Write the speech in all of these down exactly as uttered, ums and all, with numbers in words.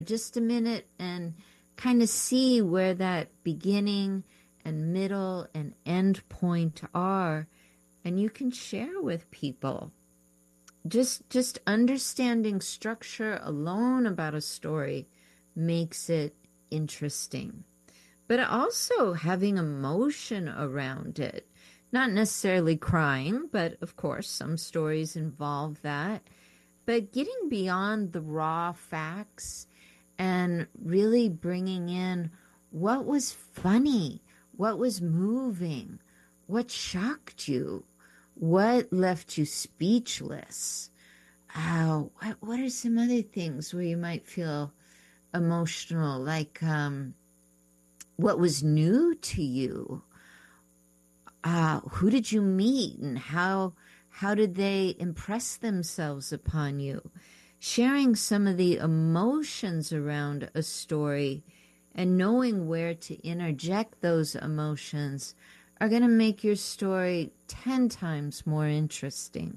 just a minute and kind of see where that beginning and middle and end point are, and you can share with people. Just just understanding structure alone about a story makes it interesting. But also having emotion around it. Not necessarily crying, but of course some stories involve that. But getting beyond the raw facts and really bringing in what was funny, what was moving, what shocked you, what left you speechless. Uh, what, what are some other things where you might feel emotional, like um, what was new to you? Uh, who did you meet and how how did they impress themselves upon you? Sharing some of the emotions around a story and knowing where to interject those emotions are going to make your story ten times more interesting.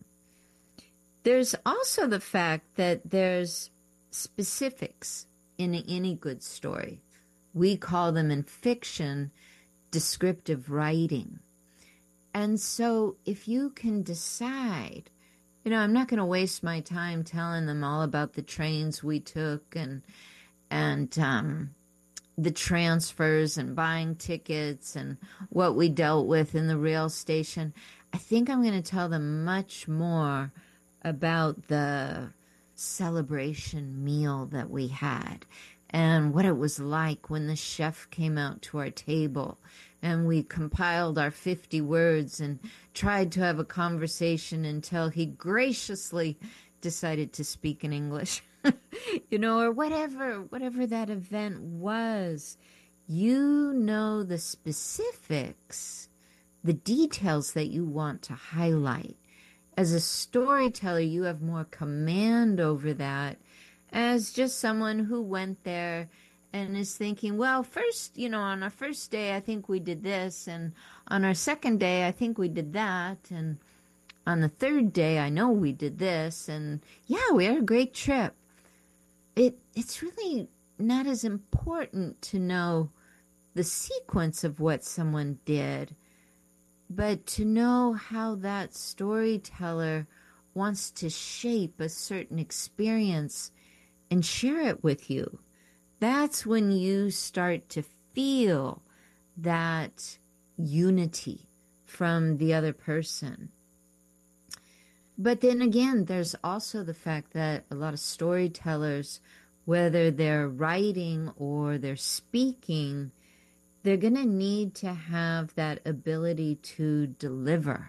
There's also the fact that there's specifics in any good story. We call them in fiction descriptive writing. And so if you can decide, you know, I'm not going to waste my time telling them all about the trains we took and and um, the transfers and buying tickets and what we dealt with in the rail station. I think I'm going to tell them much more about the celebration meal that we had and what it was like when the chef came out to our table and we compiled our fifty words and tried to have a conversation until he graciously decided to speak in English, you know, or whatever, whatever that event was. You know the specifics, the details that you want to highlight. As a storyteller, you have more command over that. As just someone who went there and is thinking, well, first, you know, on our first day, I think we did this. And on our second day, I think we did that. And on the third day, I know we did this. And yeah, we had a great trip. It It's really not as important to know the sequence of what someone did, but to know how that storyteller wants to shape a certain experience and share it with you. That's when you start to feel that unity from the other person. But then again, there's also the fact that a lot of storytellers, whether they're writing or they're speaking, they're going to need to have that ability to deliver.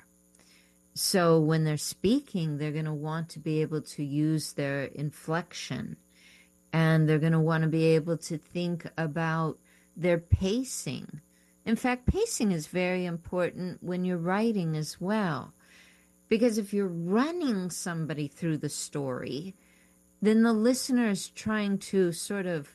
So when they're speaking, they're going to want to be able to use their inflection. And they're going to want to be able to think about their pacing. In fact, pacing is very important when you're writing as well. Because if you're running somebody through the story, then the listener is trying to sort of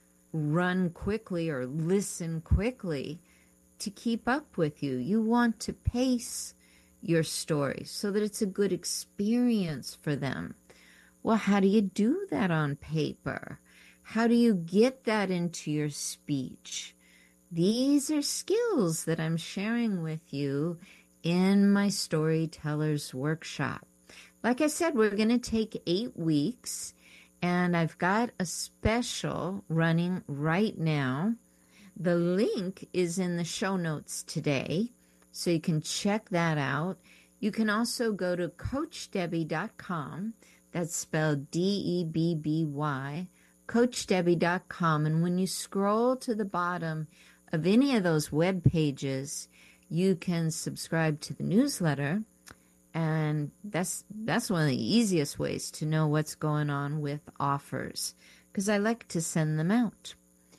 run quickly or listen quickly to keep up with you. You want to pace your story so that it's a good experience for them. Well, how do you do that on paper? How do you get that into your speech? These are skills that I'm sharing with you in my Storytellers Workshop. Like I said, we're going to take eight weeks, and I've got a special running right now. The link is in the show notes today, so you can check that out. You can also go to coach debby dot com. That's spelled D E B B Y, coach debby dot com. And when you scroll to the bottom of any of those web pages, you can subscribe to the newsletter. And that's that's one of the easiest ways to know what's going on with offers, because I like to send them out.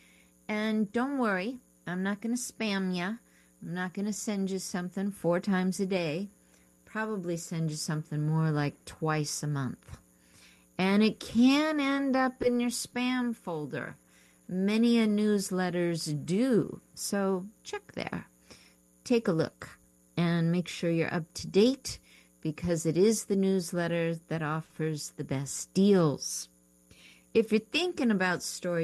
And don't worry, I'm not going to spam you. I'm not going to send you something four times a day. Probably send you something more like twice a month. And it can end up in your spam folder. Many a newsletters do. So check there. Take a look and make sure you're up to date, because it is the newsletter that offers the best deals. if you're thinking about story